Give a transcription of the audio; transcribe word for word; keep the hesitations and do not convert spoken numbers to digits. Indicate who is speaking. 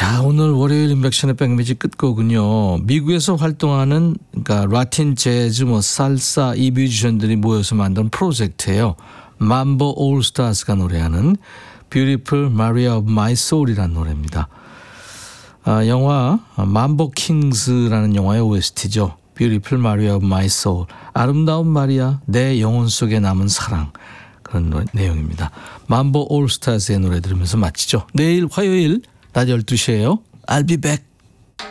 Speaker 1: 자, 오늘 월요일 인백션의 백뮤직 끝곡은요. 미국에서 활동하는 그러니까 라틴 재즈, 뭐 살사 이 뮤지션들이 모여서 만든 프로젝트예요. mambo all stars가 노래하는 Beautiful Maria of My Soul이라는 노래입니다. 아, 영화 mambo kings라는 영화의 오에스티죠. Beautiful Maria of My Soul. 아름다운 마리아, 내 영혼 속에 남은 사랑. 그런 노래, 내용입니다. mambo all stars의 노래 들으면서 마치죠. 내일 화요일 낮 열두 시에요. I'll be back.